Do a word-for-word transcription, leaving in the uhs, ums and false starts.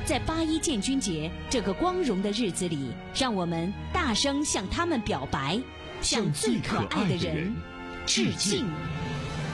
在八一建军节这个光荣的日子里，让我们大声向他们表白，向最可爱的人致敬。